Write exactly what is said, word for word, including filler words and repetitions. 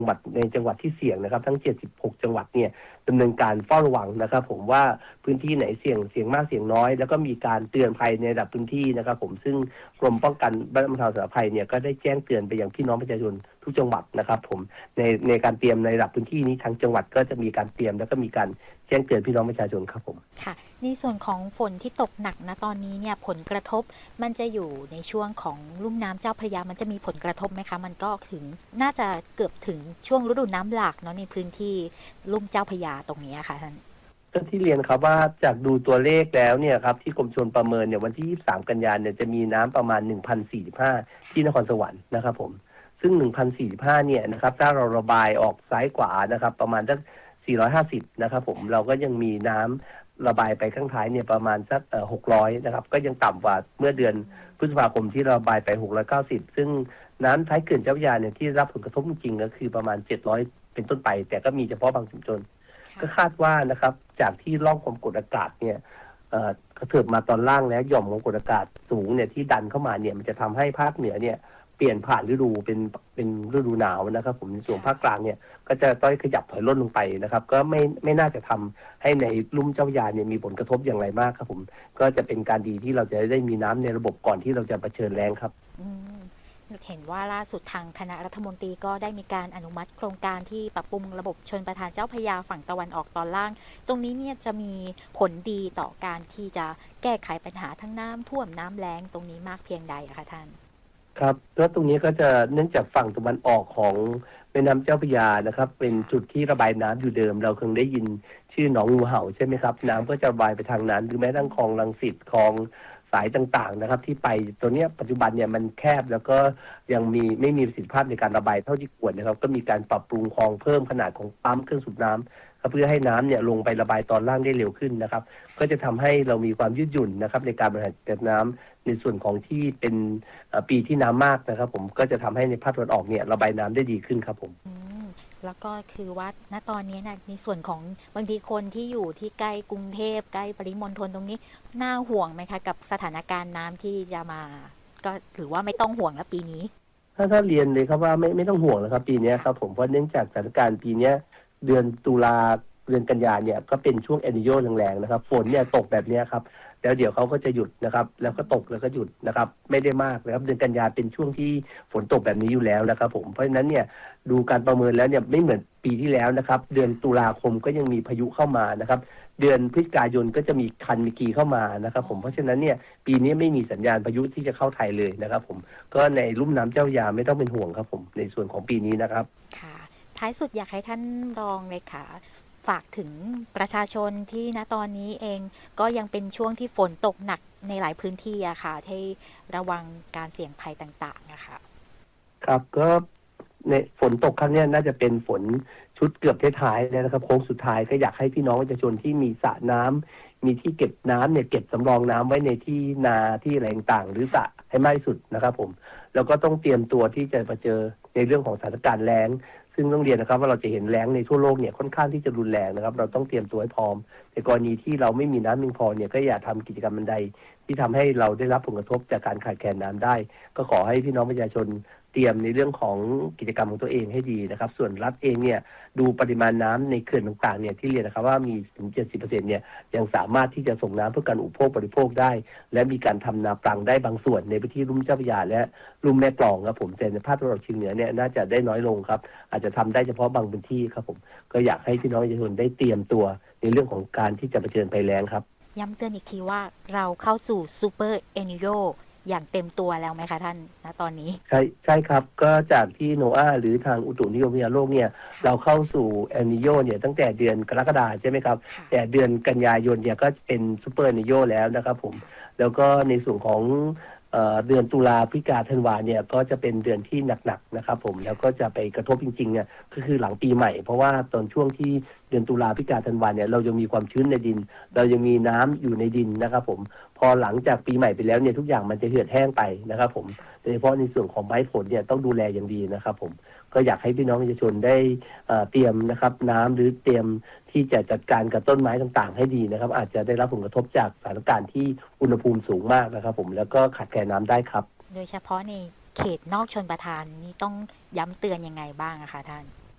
จังหวัดในจังหวัดที่เสี่ยงนะครับทั้งเจ็ดสิบหกจังหวัดเนี่ยดำเนินการเฝ้าระวังนะครับผมว่าพื้นที่ไหนเสี่ยงเสี่ยงมากเสี่ยงน้อยแล้วก็มีการเตือนภัยในระดับพื้นที่นะครับผมซึ่งกรมป้องกันบรรเทาสาธารณภัยเนี่ยก็ได้แจ้งเตือนไปยังพี่น้องประชาชนทุกจังหวัดนะครับผมในในการเตรียมในระดับพื้นที่นี้ทางจังหวัดก็จะมีการเตรียมแล้วก็มีการแจ้งเตือนพี่น้องประชาชนครับผมค่ะในส่วนของฝนที่ตกหนักนะตอนนี้เนี่ยผลกระทบมันจะอยู่ในช่วงของลุ่มน้ำเจ้าพระยามันจะมีผลกระทบไหมคะมันก็ถึงน่าจะเกือบถึงช่วงฤดูน้ำหลากเนาะในพื้นที่ลุ่มเจ้าพระยาตรงนี้ค่ะท่านก็ที่เรียนครับว่าจากดูตัวเลขแล้วเนี่ยครับที่กรมชลประเมินเนี่ยวันที่ยี่สิบสามกันยายนเนี่ยจะมีน้ำประมาณ หนึ่งพันสี่สิบห้า ที่นครสวรรค์นะครับผมซึ่ง หนึ่งพันสี่สิบห้า เนี่ยนะครับถ้าเราระบายออกซ้ายขวานะครับประมาณสักสี่ร้อยห้าสิบนะครับผมเราก็ยังมีน้ำระบายไปข้างท้ายเนี่ยประมาณสักเอ่อหกร้อยนะครับก็ยังต่ำกว่าเมื่อเดือนพฤษภาคมที่ระบายไปหกร้อยเก้าสิบซึ่งน้ำท้ายเขื่อนเจ้าพระยาเนี่ยที่รับผลกระทบจริงๆก็คือประมาณเจ็ดร้อยเป็นต้นไปแต่ก็มีเฉพาะบางชุมชนก็คาดว่านะครับจากที่ร่องความกดอากาศเนี่ยกระเถิบมาตอนล่างแล้วหย่อมความกดอากาศสูงเนี่ยที่ดันเข้ามาเนี่ยมันจะทำให้ภาคเหนือเนี่ยเปลี่ยนผ่านฤดูเป็นเป็นฤดูหนาวนะครับผมในส่วนภาคกลางเนี่ยก็จะต้อยขยับถอยร่นลงไปนะครับก็ไม่ไม่น่าจะทำให้ในลุ่มเจ้าพระยาเนี่ยมีผลกระทบอย่างไรมากครับผมก็จะเป็นการดีที่เราจะได้มีน้ำในระบบก่อนที่เราจะเผชิญแล้งครับเห็นว่าล่าสุดทางคณะรัฐมนตรีก็ได้มีการอนุมัติโครงการที่ปรับปรุงระบบชลประทานเจ้าพระยาฝั่งตะวันออกตอนล่างตรงนี้เนี่ยจะมีผลดีต่อการที่จะแก้ไขปัญหาทั้งน้ำท่วมน้ำแล้งตรงนี้มากเพียงใดอะคะท่านครับแล้วตรงนี้ก็จะเนื่องจากฝั่งตะวันออกของแม่น้ำเจ้าพระยานะครับเป็นจุดที่ระบายน้ำอยู่เดิมเราเคยได้ยินชื่อหนองงูเห่าใช่ไหมครับน้ำก็จะระบายไปทางนั้นหรือแม้ทั้งคลองรังสิตคลองสายต่างๆนะครับที่ไปตัวนี้ปัจจุบันเนี่ยมันแคบแล้วก็ยังมีไม่มีประสิทธิภาพในการระบายเท่าที่ควรนะครับก็มีการปรับปรุงคลองเพิ่มขนาดของปั๊มเครื่องสูบน้ำเพื่อให้น้ำเนี่ยลงไประบายตอนล่างได้เร็วขึ้นนะครับก็จะทำให้เรามีความยืดหยุ่นนะครับในการบริหารจัดน้ำในส่วนของที่เป็นปีที่น้ำมากนะครับผมก็จะทำให้ในภาคตะวันออกเนี่ยระบายน้ำได้ดีขึ้นครับผมแล้วก็คือว่าณตอนนี้นะในส่วนของบางทีคนที่อยู่ที่ใกล้กรุงเทพใกล้ปริมณฑลตรงนี้น่าห่วงไหมคะกับสถานการณ์น้ำที่จะมาก็ถือว่าไม่ต้องห่วงแล้วปีนี้ถ้าถ้าเรียนเลยครับว่าไม่ไม่ต้องห่วงแล้วครับปีนี้ครับผมเพราะเนื่องจากสถานการณ์ปีนี้เดือนตุลาเดือนกันยาเนี่ยก็เป็นช่วงเอลนิโญแรงๆนะครับฝนเนี่ยตกแบบนี้ครับแล้วเดี๋ยวเขาก็จะหยุดนะครับแล้วก็ตกแล้วก็หยุดนะครับไม่ได้มากนะครับเดือนกันยาเป็นช่วงที่ฝนตกแบบนี้อยู่แล้วนะครับผมเพราะฉะนั้นเนี่ยดูการประเมินแล้วเนี่ยไม่เหมือนปีที่แล้วนะครับเดือนตุลาคมก็ยังมีพายุเข้ามานะครับเดือนพฤศจิกายนก็จะมีคันมิกีเข้ามานะครับผมเพราะฉะนั้นเนี่ยปีนี้ไม่มีสัญญาณพายุที่จะเข้าไทยเลยนะครับผมก็ในลุ่มน้ำเจ้าพระยาไม่ต้องเป็นห่วงครับผมในส่วนของปีนี้นะครับค่ะท้ายสุดอยากให้ท่านรองเลยค่ะฝากถึงประชาชนที่ณตอนนี้เองก็ยังเป็นช่วงที่ฝนตกหนักในหลายพื้นที่อะค่ะให้ระวังการเสี่ยงภัยต่างๆนะคะครับก็ในฝนตกครั้งนี้น่าจะเป็นฝนชุดเกือบท้ายๆแล้วนะครับโค้งสุดท้ายก็อยากให้พี่น้องประชาชนที่มีสระน้ำมีที่เก็บน้ำเนี่ยเก็บสำรองน้ำไว้ในที่นาที่อะไรต่างๆหรือสระให้มากที่สุดนะครับผมแล้วก็ต้องเตรียมตัวที่จะมาเจอในเรื่องของสถานการณ์แล้งซึ่งต้องเรียนนะครับว่าเราจะเห็นแล้งในทั่วโลกเนี่ยค่อนข้างที่จะรุนแรงนะครับเราต้องเตรียมตัวให้พร้อมในกรณีที่เราไม่มีน้ำเพียงพอเนี่ยก็อย่าทำกิจกรรมใดที่ทำให้เราได้รับผลกระทบจากการขาดแคลนน้ำได้ก็ขอให้พี่น้องประชาชนเตรียมในเรื่องของกิจกรรมของตัวเองให้ดีนะครับส่วนรัฐเองเนี่ยดูปริมาณน้ำในเขื่อนต่างๆเนี่ยที่เรียนนะครับว่ามีถึง เจ็ดสิบเปอร์เซ็นต์ เนี่ยยังสามารถที่จะส่งน้ำเพื่อการอุปโภคบริโภคได้และมีการทำนาปรังได้บางส่วนในพื้นที่ลุ่มเจ้าพระยาและลุ่มแม่กลองครับผมแต่ในภาคตะวันออกเฉียงเหนือเนี่ยน่าจะได้น้อยลงครับอาจจะทำได้เฉพาะบางพื้นที่ครับผมก็อยากให้พี่น้องประชาชนได้เตรียมตัวในเรื่องของการที่จะเผชิญภัยแล้งครับย้ำเตือนอีกทีว่าเราเข้าสู่ซูเปอร์เอนิโญอย่างเต็มตัวแล้วไหมคะท่านณตอนนี้ใช่ใช่ครับก็จากที่โนอาหรือทางอุตุนิยมวิทยาโลกเนี่ยเราเข้าสู่เอลนิโญเนี่ยตั้งแต่เดือนกรกฎาคมใช่ไหมครับแต่เดือนกันยายนเนี่ยก็เป็นซูเปอร์เอลนิโญแล้วนะครับผมแล้วก็ในส่วนของเดือนตุลาพฤศจิกาธันวาเนี่ยก็จะเป็นเดือนที่หนักๆนะครับผมแล้วก็จะไปกระทบจริงๆเนี่ยก็คือหลังปีใหม่เพราะว่าตอนช่วงที่เดือนตุลาพฤศจิกาธันวาเนี่ยเรายังมีความชื้นในดินเรายังมีน้ำอยู่ในดินนะครับผมพอหลังจากปีใหม่ไปแล้วเนี่ยทุกอย่างมันจะเหือดแห้งไปนะครับผมโดยเฉพาะในส่วนของไม้ผลเนี่ยต้องดูแลอย่างดีนะครับผมก็อยากให้พี่น้องประชาชนได้เตรียมนะครับน้ำหรือเตรียมที่จะจัดการกับต้นไม้ต่างๆให้ดีนะครับอาจจะได้รับผลกระทบจากสถานการณ์ที่อุณหภูมิสูงมากนะครับผมแล้วก็ขาดแคลนน้ำได้ครับโดยเฉพาะในเขตนอกชลประทานนี่ต้องย้ำเตือนยังไงบ้างอะคะท่าน